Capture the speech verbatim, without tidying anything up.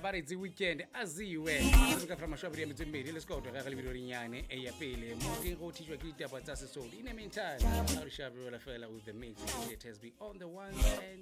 ba re tsi weekend aziwe re ka fra mashwabiri ya metsembedi let's go to ga le video linyane e ya pele mo teng go thitjwa ke ditaba tsa sesodi in the meantime I will share with the mix. It has been on the one and